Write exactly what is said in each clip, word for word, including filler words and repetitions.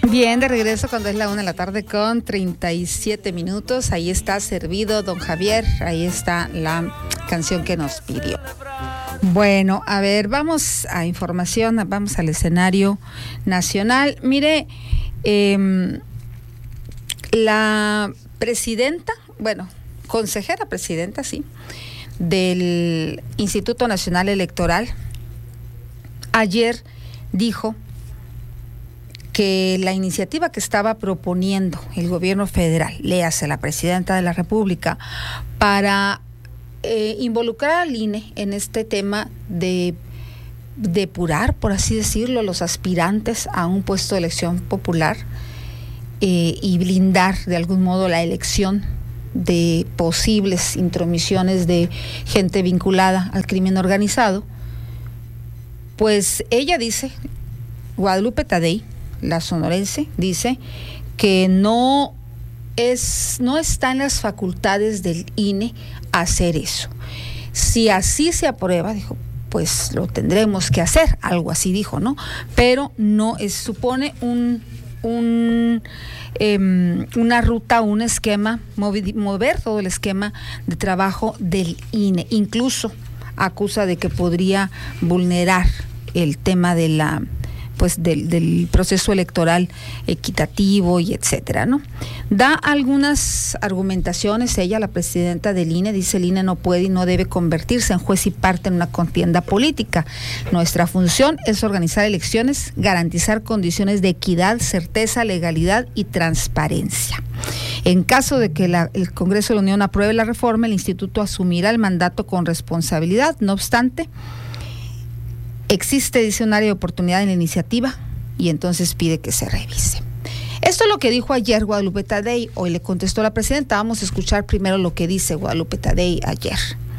Bien, de regreso cuando es la una de la tarde con treinta y siete minutos. Ahí está servido don Javier, ahí está la canción que nos pidió. Bueno, a ver, vamos a información, vamos al escenario nacional. Mire, eh, la presidenta, bueno, consejera presidenta, sí, del Instituto Nacional Electoral, ayer dijo que la iniciativa que estaba proponiendo el gobierno federal, léase la presidenta de la República, para eh, involucrar al I N E en este tema de depurar, por así decirlo, a los aspirantes a un puesto de elección popular eh, y blindar de algún modo la elección de posibles intromisiones de gente vinculada al crimen organizado, pues ella dice, Guadalupe Tadei, la sonorense, dice que no es, no está en las facultades del I N E hacer eso. Si así se aprueba, dijo, pues lo tendremos que hacer, algo así dijo, ¿no? Pero no es, supone un, un eh, una ruta, un esquema, mover, mover todo el esquema de trabajo del I N E. Incluso acusa de que podría vulnerar el tema de la pues del, del proceso electoral equitativo y etcétera, ¿no? Da algunas argumentaciones, ella, la presidenta del I N E, dice el I N E no puede y no debe convertirse en juez y parte en una contienda política. Nuestra función es organizar elecciones, garantizar condiciones de equidad, certeza, legalidad y transparencia. En caso de que la, el Congreso de la Unión apruebe la reforma, el instituto asumirá el mandato con responsabilidad. No obstante, existe, dice, un área de oportunidad en la iniciativa y entonces pide que se revise. Esto es lo que dijo ayer Guadalupe Tadei. Hoy le contestó la presidenta. Vamos a escuchar primero lo que dice Guadalupe Tadei ayer.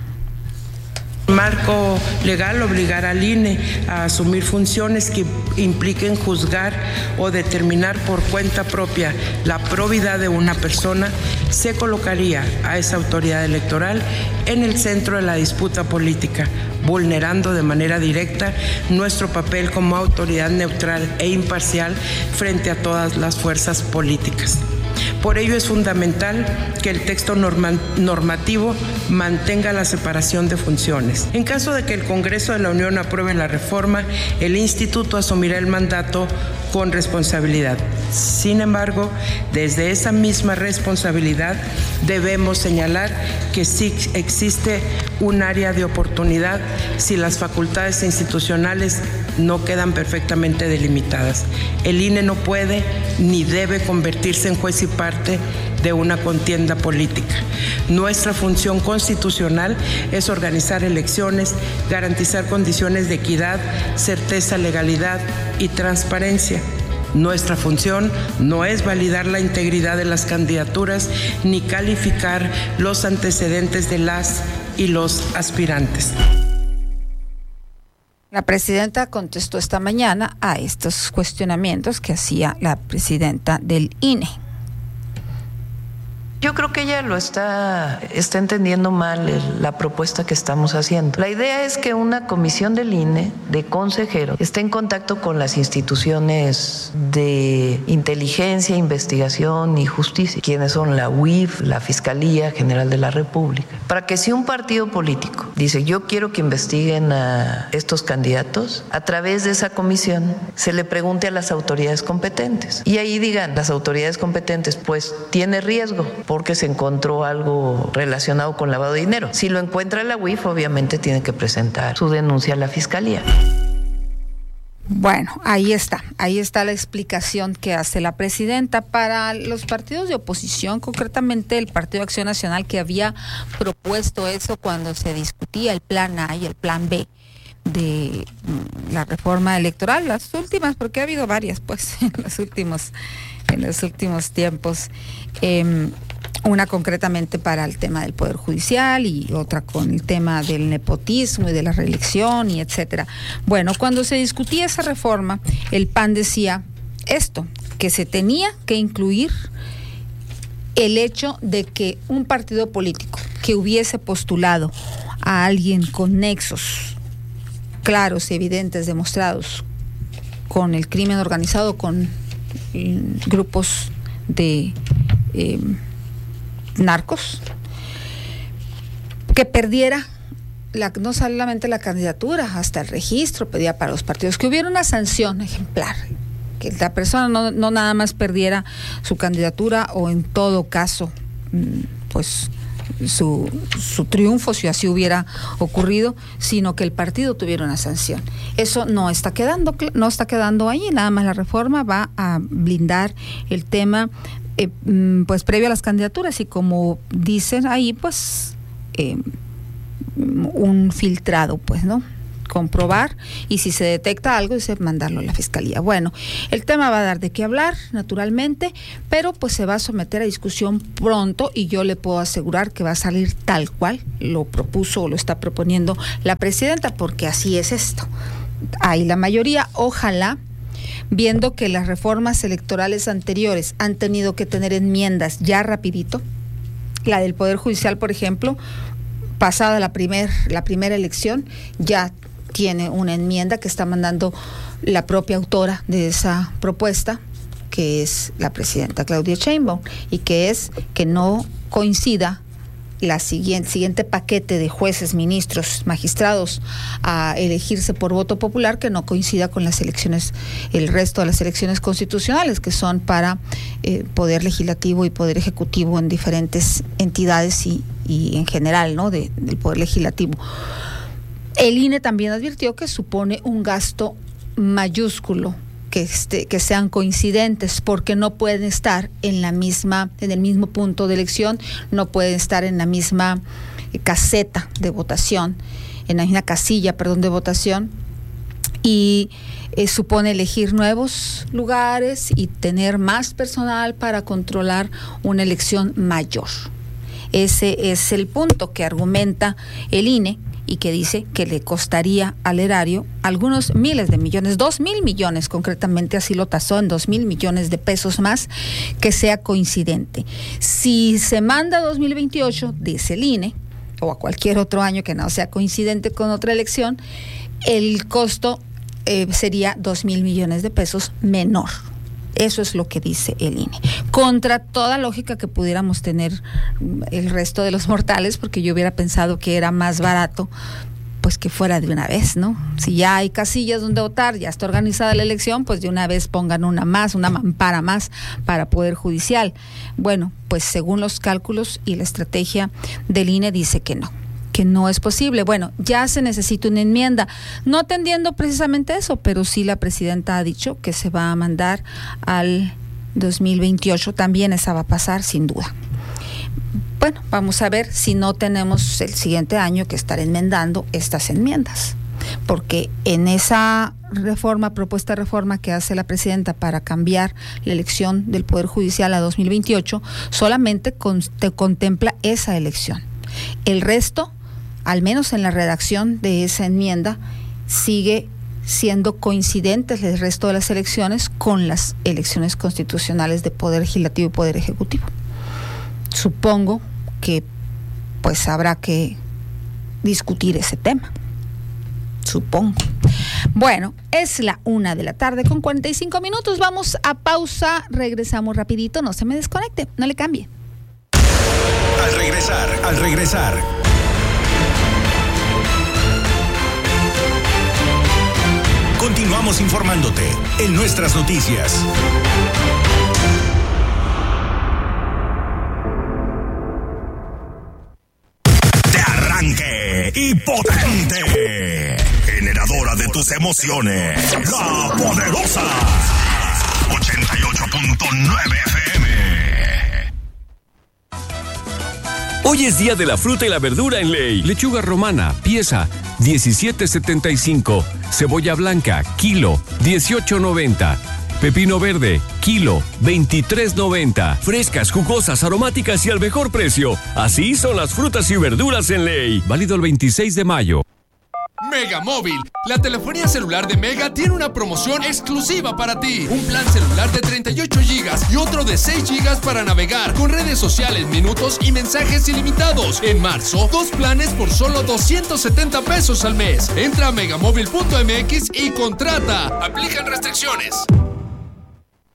Marco legal obligar al I N E a asumir funciones que impliquen juzgar o determinar por cuenta propia la probidad de una persona, se colocaría a esa autoridad electoral en el centro de la disputa política, vulnerando de manera directa nuestro papel como autoridad neutral e imparcial frente a todas las fuerzas políticas. Por ello es fundamental que el texto norma, normativo mantenga la separación de funciones. En caso de que el Congreso de la Unión apruebe la reforma, el Instituto asumirá el mandato con responsabilidad. Sin embargo, desde esa misma responsabilidad debemos señalar que sí existe un área de oportunidad si las facultades institucionales no quedan perfectamente delimitadas. El I N E no puede ni debe convertirse en juez y parte de una contienda política. Nuestra función constitucional es organizar elecciones, garantizar condiciones de equidad, certeza, legalidad y transparencia. Nuestra función no es validar la integridad de las candidaturas ni calificar los antecedentes de las y los aspirantes. La presidenta contestó esta mañana a estos cuestionamientos que hacía la presidenta del I N E. Yo creo que ella lo está, está entendiendo mal el, la propuesta que estamos haciendo. La idea es que una comisión del I N E, de consejeros, esté en contacto con las instituciones de inteligencia, investigación y justicia, quienes son la U I F, la Fiscalía General de la República, para que si un partido político dice yo quiero que investiguen a estos candidatos, a través de esa comisión se le pregunte a las autoridades competentes. Y ahí digan las autoridades competentes, pues tiene riesgo, porque se encontró algo relacionado con lavado de dinero. Si lo encuentra la U I F, obviamente tiene que presentar su denuncia a la Fiscalía. Bueno, ahí está, ahí está la explicación que hace la presidenta. Para los partidos de oposición, concretamente el Partido Acción Nacional, que había propuesto eso cuando se discutía el plan A y el plan B de la reforma electoral, las últimas, porque ha habido varias, pues, en los últimos, en los últimos tiempos. Eh, Una concretamente para el tema del Poder Judicial y otra con el tema del nepotismo y de la reelección y etcétera. Bueno, cuando se discutía esa reforma, el P A N decía esto, que se tenía que incluir el hecho de que un partido político que hubiese postulado a alguien con nexos claros y evidentes demostrados con el crimen organizado, con eh, grupos de eh, narcos, que perdiera la, no solamente la candidatura, hasta el registro, pedía para los partidos, que hubiera una sanción ejemplar, que la persona no, no nada más perdiera su candidatura o en todo caso, pues su, su triunfo, si así hubiera ocurrido, sino que el partido tuviera una sanción. Eso no está quedando, no está quedando ahí, nada más la reforma va a blindar el tema eh, pues previo a las candidaturas, y como dicen ahí, pues eh, un filtrado, pues, ¿no? Comprobar, y si se detecta algo, dice mandarlo a la fiscalía. Bueno, el tema va a dar de qué hablar, naturalmente, pero pues se va a someter a discusión pronto, y yo le puedo asegurar que va a salir tal cual lo propuso o lo está proponiendo la presidenta, porque así es esto. Hay la mayoría, ojalá, viendo que las reformas electorales anteriores han tenido que tener enmiendas ya rapidito, la del Poder Judicial, por ejemplo, pasada la primer, la primera elección, ya tiene una enmienda que está mandando la propia autora de esa propuesta, que es la presidenta Claudia Sheinbaum, y que es que no coincida la siguiente, siguiente paquete de jueces, ministros, magistrados a elegirse por voto popular, que no coincida con las elecciones, el resto de las elecciones constitucionales, que son para eh, poder legislativo y poder ejecutivo en diferentes entidades y, y en general, ¿no? De, del poder legislativo. El I N E también advirtió que supone un gasto mayúsculo que este, que sean coincidentes, porque no pueden estar en la misma, en el mismo punto de elección, no pueden estar en la misma caseta de votación, en la misma casilla, perdón, de votación, y eh, supone elegir nuevos lugares y tener más personal para controlar una elección mayor. Ese es el punto que argumenta el I N E, y que dice que le costaría al erario algunos miles de millones, dos mil millones concretamente, así lo tasó en dos mil millones de pesos más, que sea coincidente. Si se manda a dos mil veintiocho, dice el I N E, o a cualquier otro año que no sea coincidente con otra elección, el costo eh, sería dos mil millones de pesos menor. Eso es lo que dice el I N E. Contra toda lógica que pudiéramos tener el resto de los mortales, porque yo hubiera pensado que era más barato, pues que fuera de una vez, ¿no? Si ya hay casillas donde votar, ya está organizada la elección, pues de una vez pongan una más, una mampara más para Poder Judicial. Bueno, pues según los cálculos y la estrategia del I N E dice que no. que no es posible. Bueno, ya se necesita una enmienda, no atendiendo precisamente eso, pero sí la presidenta ha dicho que se va a mandar al dos mil veintiocho, también esa va a pasar sin duda. Bueno, vamos a ver si no tenemos el siguiente año que estar enmendando estas enmiendas, porque en esa reforma, propuesta de reforma que hace la presidenta para cambiar la elección del Poder Judicial a dos mil veintiocho, solamente con, te contempla esa elección. El resto, al menos en la redacción de esa enmienda, sigue siendo coincidentes el resto de las elecciones con las elecciones constitucionales de Poder Legislativo y Poder Ejecutivo. Supongo que pues habrá que discutir ese tema. Supongo. Bueno, es la una de la tarde con cuarenta y cinco minutos. Vamos a pausa, regresamos rapidito, no se me desconecte, no le cambie. Al regresar, al regresar. Continuamos informándote en nuestras noticias. De arranque y potente. Generadora de tus emociones. La Poderosa. ochenta y ocho punto nueve F M. Hoy es día de la fruta y la verdura en Ley. Lechuga romana, pieza, diecisiete setenta y cinco. Cebolla blanca, kilo, dieciocho noventa. Pepino verde, kilo, veintitrés noventa. Frescas, jugosas, aromáticas y al mejor precio. Así son las frutas y verduras en Ley. Válido el veintiséis de mayo. Mega Móvil, la telefonía celular de Mega tiene una promoción exclusiva para ti. Un plan celular de treinta y ocho gigas y otro de seis gigas para navegar con redes sociales, minutos y mensajes ilimitados. En marzo, dos planes por solo doscientos setenta pesos al mes. Entra a megamóvil punto m x y contrata. Aplican restricciones. Vive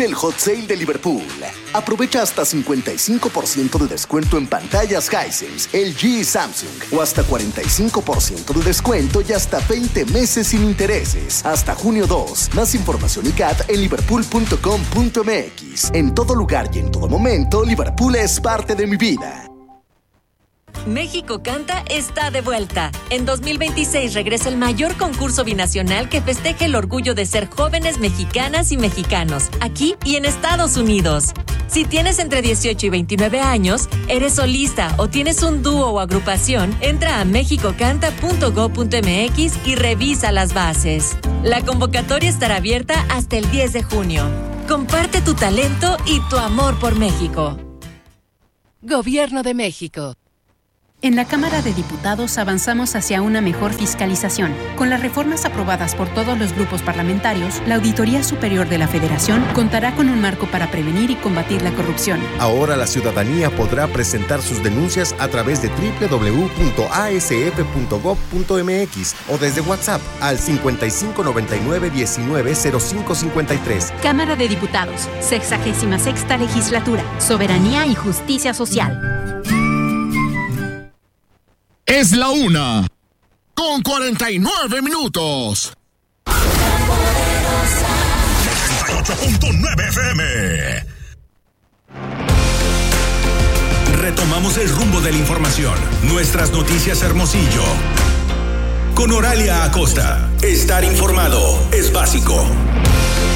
Vive el Hot Sale de Liverpool. Aprovecha hasta cincuenta y cinco por ciento de descuento en pantallas Hisense, L G y Samsung. O hasta cuarenta y cinco por ciento de descuento y hasta veinte meses sin intereses. Hasta junio dos. Más información y C A T en liverpool punto com punto m x. En todo lugar y en todo momento, Liverpool es parte de mi vida. México Canta está de vuelta. En dos mil veintiséis regresa el mayor concurso binacional que festeje el orgullo de ser jóvenes mexicanas y mexicanos, aquí y en Estados Unidos. Si tienes entre dieciocho y veintinueve años, eres solista o tienes un dúo o agrupación, entra a mexico canta punto gob punto m x y revisa las bases. La convocatoria estará abierta hasta el diez de junio. Comparte tu talento y tu amor por México. Gobierno de México. En la Cámara de Diputados avanzamos hacia una mejor fiscalización. Con las reformas aprobadas por todos los grupos parlamentarios, la Auditoría Superior de la Federación contará con un marco para prevenir y combatir la corrupción. Ahora la ciudadanía podrá presentar sus denuncias a través de doble u doble u doble u punto a s f punto gob punto m x o desde WhatsApp al cincuenta y cinco noventa y nueve diecinueve cero cinco cincuenta y tres. Cámara de Diputados, sexagésima sexta Legislatura, Soberanía y Justicia Social. Es la una, con cuarenta y nueve minutos. noventa y ocho punto nueve F M. Retomamos el rumbo de la información. Nuestras noticias Hermosillo. Con Oralia Acosta. Estar informado es básico.